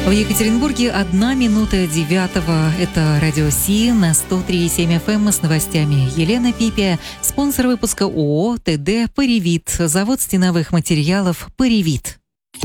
В Екатеринбурге 1:09. Это Радио Си на 103,7 FM с новостями. Елена Пипия, спонсор выпуска ООО «ТД Паривит», завод стеновых материалов «Паривит».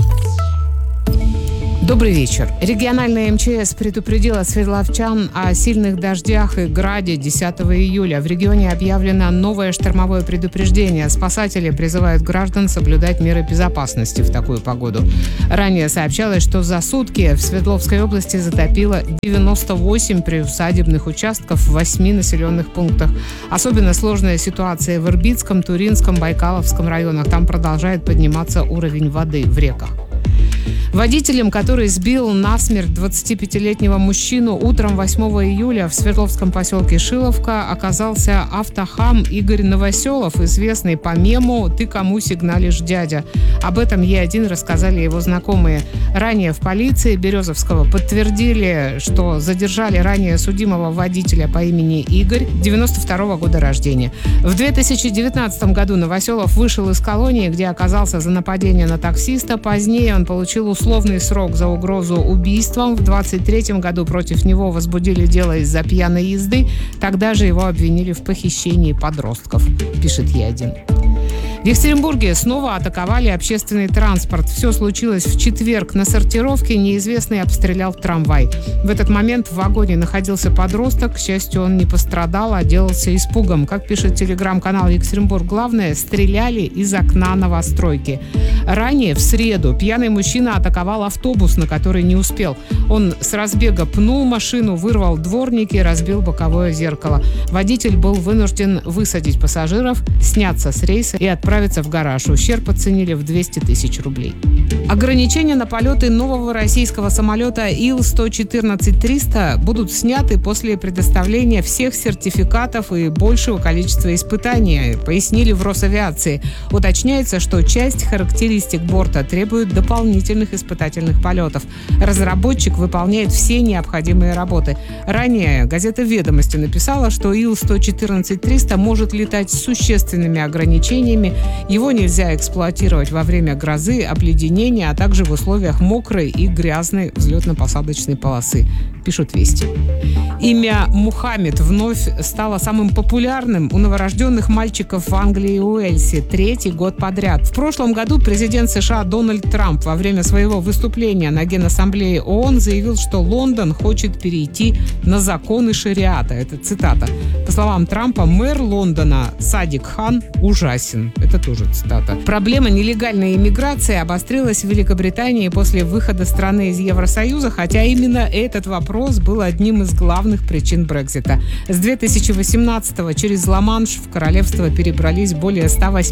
Добрый вечер. Региональная МЧС предупредила свердловчан о сильных дождях и граде 10 июля. В регионе объявлено новое штормовое предупреждение. Спасатели призывают граждан соблюдать меры безопасности в такую погоду. Ранее сообщалось, что за сутки в Свердловской области затопило 98 приусадебных участков в 8 населенных пунктах. Особенно сложная ситуация в Ирбитском, Туринском, Байкаловском районах. Там продолжает подниматься уровень воды в реках. Водителем, который сбил насмерть 25-летнего мужчину утром 8 июля в Свердловском поселке Шиловка, оказался автохам Игорь Новоселов, известный по мему «Ты кому сигналишь, дядя?». Об этом Е1 рассказали его знакомые. Ранее в полиции Березовского подтвердили, что задержали ранее судимого водителя по имени Игорь, 92 года рождения. В 2019 году Новоселов вышел из колонии, где оказался за нападение на таксиста. Позднее он получил условный срок за угрозу убийством. В 2023 году против него возбудили дело из-за пьяной езды. Тогда же его обвинили в похищении подростков, пишет Е1. В Екатеринбурге снова атаковали общественный транспорт. Все случилось в четверг. На сортировке неизвестный обстрелял трамвай. В этот момент в вагоне находился подросток. К счастью, он не пострадал, а делался испугом. Как пишет телеграм-канал «Екатеринбург Главное», стреляли из окна новостройки. Ранее, в среду, пьяный мужчина атаковал автобус, на который не успел. Он с разбега пнул машину, вырвал дворники и разбил боковое зеркало. Водитель был вынужден высадить пассажиров, сняться с рейса и отправиться в гараж. Ущерб оценили в 200 тысяч рублей. Ограничения на полеты нового российского самолета Ил-114-300 будут сняты после предоставления всех сертификатов и большего количества испытаний, пояснили в Росавиации. Уточняется, что часть характеристик борта требует дополнительных испытательных полетов. Разработчик выполняет все необходимые работы. Ранее газета «Ведомости» написала, что Ил-114-300 может летать с существенными ограничениями. Его нельзя эксплуатировать во время грозы, обледенения, а также в условиях мокрой и грязной взлетно-посадочной полосы, пишут «Вести». Имя Мухаммед вновь стало самым популярным у новорожденных мальчиков в Англии и Уэльсе третий год подряд. В прошлом году президент США Дональд Трамп во время своего выступления на Генассамблее ООН заявил, что Лондон хочет перейти на законы шариата. Это цитата. По словам Трампа, мэр Лондона Садик Хан ужасен. Это тоже цитата. Проблема нелегальной иммиграции обострилась в Великобритании после выхода страны из Евросоюза, хотя именно этот вопрос был одним из главных причин Брексита. С 2018-го через Ла-Манш в королевство перебрались более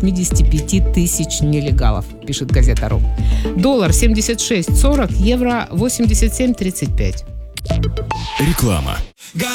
185 тысяч нелегалов, пишет газета «Ру». Доллар 76.40, евро 87.35. Реклама.